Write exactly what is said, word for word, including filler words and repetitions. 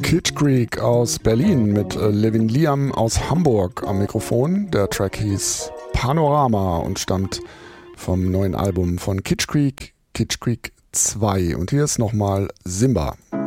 Kitsch Creek aus Berlin mit äh, Levin Liam aus Hamburg am Mikrofon. Der Track hieß Panorama und stammt vom neuen Album von Kitsch Creek, Kitsch Creek zwei. Und hier ist nochmal Simba.